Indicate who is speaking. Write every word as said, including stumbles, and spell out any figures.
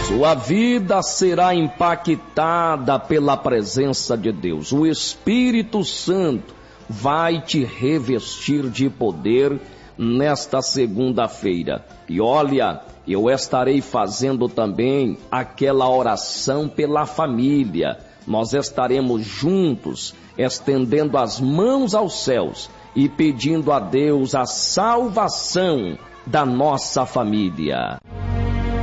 Speaker 1: Sua vida será impactada pela presença de Deus. O Espírito Santo vai te revestir de poder nesta segunda-feira. E olha, eu estarei fazendo também aquela oração pela família. Nós estaremos juntos, estendendo as mãos aos céus e pedindo a Deus a salvação da nossa família.